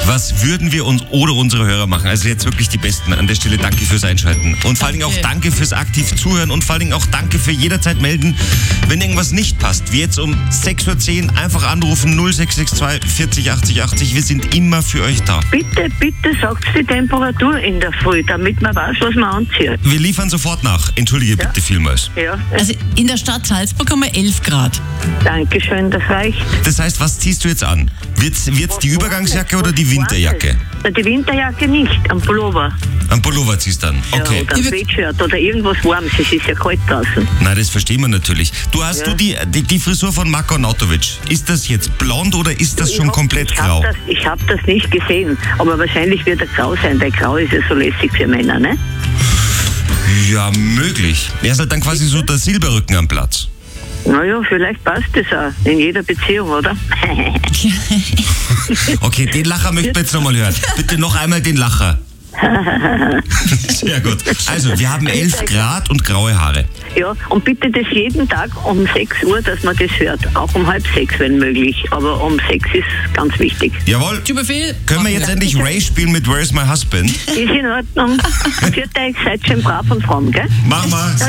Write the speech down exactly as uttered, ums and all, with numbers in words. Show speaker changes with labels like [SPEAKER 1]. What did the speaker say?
[SPEAKER 1] Was würden wir uns ohne unsere Hörer machen? Also jetzt wirklich die Besten. An der Stelle danke fürs Einschalten. Und vor allen Dingen auch danke fürs aktiv Zuhören und vor allen Dingen auch danke für jederzeit melden, wenn irgendwas nicht passt. Wie jetzt um sechs Uhr zehn einfach anrufen null sechs sechs zwei vierzig achtzig achtzig. Wir sind immer für euch da.
[SPEAKER 2] Bitte, bitte sagt die Temperatur in der Früh, damit man weiß, was man anzieht.
[SPEAKER 1] Wir liefern sofort nach. Entschuldige
[SPEAKER 2] Ja.
[SPEAKER 1] bitte vielmals.
[SPEAKER 2] Ja,
[SPEAKER 3] Also in der Stadt Salzburg haben wir elf Grad.
[SPEAKER 2] Dankeschön, das reicht.
[SPEAKER 1] Das heißt, was ziehst du jetzt an? Wird's, wird's die Übergangsjacke oder die Winterjacke?
[SPEAKER 2] Na, die Winterjacke nicht, am Pullover.
[SPEAKER 1] Am Pullover ziehst du dann. Okay.
[SPEAKER 2] Ja, oder ein Sweatshirt oder irgendwas Warmes, es ist ja kalt draußen.
[SPEAKER 1] Na, das verstehen wir natürlich. Du hast
[SPEAKER 2] Ja.
[SPEAKER 1] du die, die, die Frisur von Marko Nautovic. Ist das jetzt blond oder ist das schon
[SPEAKER 2] Ich hab-
[SPEAKER 1] komplett
[SPEAKER 2] ich
[SPEAKER 1] grau?
[SPEAKER 2] Hab das, ich habe das nicht gesehen, aber wahrscheinlich wird er grau sein, weil grau ist ja so lässig für Männer, ne?
[SPEAKER 1] Ja, möglich. Er ist halt dann quasi so der Silberrücken am Platz.
[SPEAKER 2] Naja, vielleicht passt das auch in jeder Beziehung, oder?
[SPEAKER 1] Okay, den Lacher möchten wir jetzt nochmal hören. Bitte noch einmal den Lacher. Sehr gut. Also, wir haben elf Grad und graue Haare.
[SPEAKER 2] Ja, und bitte das jeden Tag um sechs Uhr, dass man das hört. Auch um halb sechs, wenn möglich. Aber um sechs ist ganz wichtig.
[SPEAKER 1] Jawohl.
[SPEAKER 3] Zu Befehl.
[SPEAKER 1] Können wir jetzt endlich Ray spielen mit Where's My Husband?
[SPEAKER 2] Ist in Ordnung. Für euch seid schön brav und fromm, gell?
[SPEAKER 1] Machen wir.